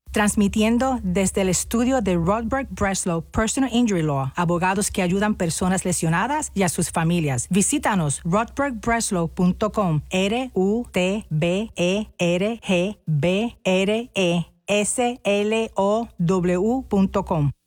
Transmitiendo desde el estudio de Rodberg Breslow Personal Injury Law, abogados que ayudan personas lesionadas y a sus familias. Visítanos rodbergbreslow.com, RUTBERGBRESLOW.com.